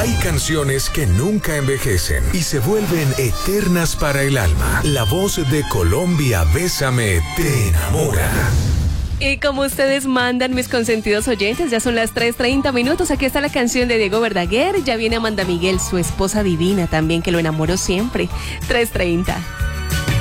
Hay canciones que nunca envejecen y se vuelven eternas para el alma. La voz de Colombia, Bésame, te enamora. Y como ustedes mandan, mis consentidos oyentes, ya son las 3:30 minutos. Aquí está la canción de Diego Verdaguer. Ya viene Amanda Miguel, su esposa divina también, que lo enamoró siempre. 3:30.